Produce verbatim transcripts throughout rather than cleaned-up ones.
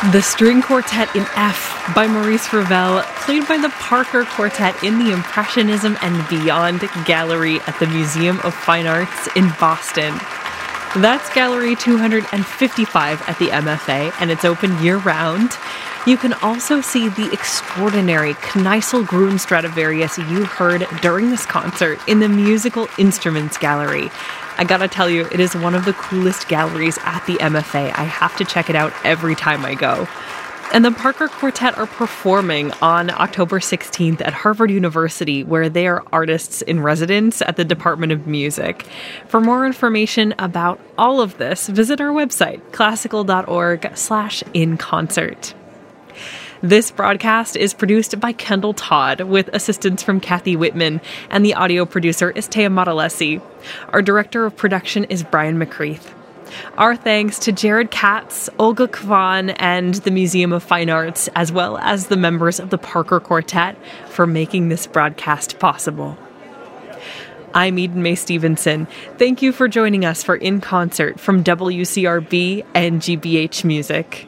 The String Quartet in F by Maurice Ravel, played by the Parker Quartet in the Impressionism and Beyond Gallery at the Museum of Fine Arts in Boston. That's Gallery two hundred fifty-five at the M F A, and it's open year-round. You can also see the extraordinary Kneissl Gruen Stradivarius you heard during this concert in the Musical Instruments Gallery. I gotta tell you, it is one of the coolest galleries at the M F A. I have to check it out every time I go. And the Parker Quartet are performing on October sixteenth at Harvard University, where they are artists in residence at the Department of Music. For more information about all of this, visit our website, classical.org slash in concert. This broadcast is produced by Kendall Todd with assistance from Kathy Whitman, and the audio producer is Taya Modalesi. Our director of production is Brian McCreath. Our thanks to Jared Katz, Olga Kvan, and the Museum of Fine Arts, as well as the members of the Parker Quartet for making this broadcast possible. I'm Eden Mae Stevenson. Thank you for joining us for In Concert from W C R B and G B H Music.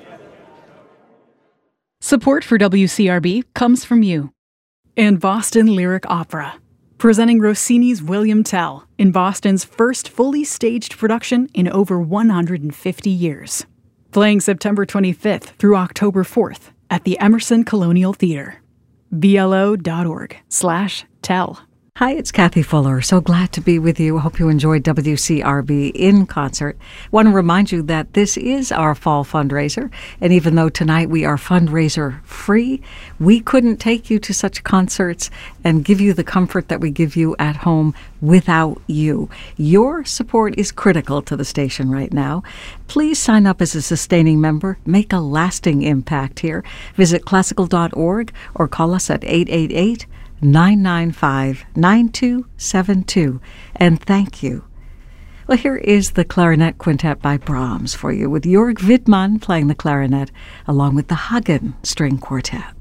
Support for W C R B comes from you and Boston Lyric Opera, presenting Rossini's William Tell in Boston's first fully staged production in over one hundred fifty years. Playing September twenty-fifth through October fourth at the Emerson Colonial Theater. B L O dot org slash tell. Hi, it's Kathy Fuller. So glad to be with you. Hope you enjoyed W C R B In Concert. Want to remind you that this is our fall fundraiser, and even though tonight we are fundraiser free, we couldn't take you to such concerts and give you the comfort that we give you at home without you. Your support is critical to the station right now. Please sign up as a sustaining member. Make a lasting impact here. Visit classical dot org or call us at eight eight eight, nine nine five, nine two seven two. And thank you. Well, here is the Clarinet Quintet by Brahms for you, with Jörg Widmann playing the clarinet along with the Hagen String Quartet.